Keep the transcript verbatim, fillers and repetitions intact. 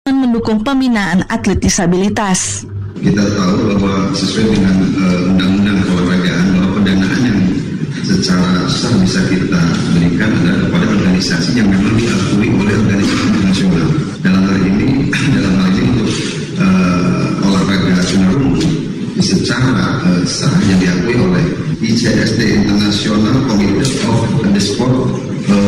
mendukung pembinaan atlet disabilitas. Kita tahu bahwa sesuai dengan uh, undang-undang keolahragaan bahwa pendanaan yang secara sah bisa kita berikan adalah kepada organisasi yang memang diakui oleh organisasi internasional. Dalam hal ini, dalam hal ini untuk uh, olahraga tunarungu secara uh, sah yang diakui oleh I C S D International Committee of the Sport